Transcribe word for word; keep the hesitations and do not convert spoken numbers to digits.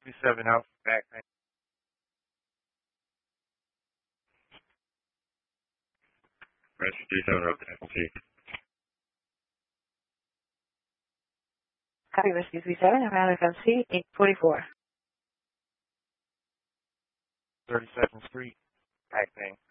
two seven out, back. Rescue two seven out, F C. Copy, Rescue three seven, I'm out of F C, eight forty-four. thirty-second Street, back thing.